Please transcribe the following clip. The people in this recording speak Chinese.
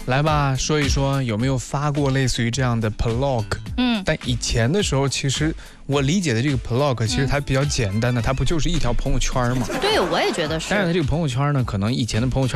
来吧，说一说有没有发过类似于这样的 blog？但以前的时候，其实我理解的这个 blog，其实它比较简单的，它不就是一条朋友圈吗？ 对，我也觉得是。 但是它这个朋友圈呢，可能以前的朋友圈